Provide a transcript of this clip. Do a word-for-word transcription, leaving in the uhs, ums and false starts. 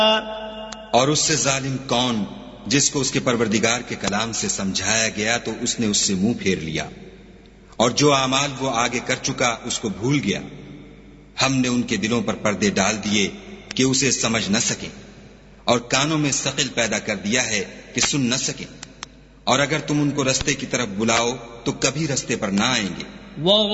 और उससे जालिम कौन जिसको उसके परवरदिगार के कलाम से समझाया गया तो उसने उससे मुंह फेर लिया, और जो आमाल वो आगे कर चुका उसको भूल गया। हमने उनके दिलों पर पर्दे डाल दिए कि उसे समझ न सके, और कानों में सकिल पैदा कर दिया है कि सुन न सके, और अगर तुम उनको रस्ते की तरफ बुलाओ तो कभी रस्ते पर ना आएंगे।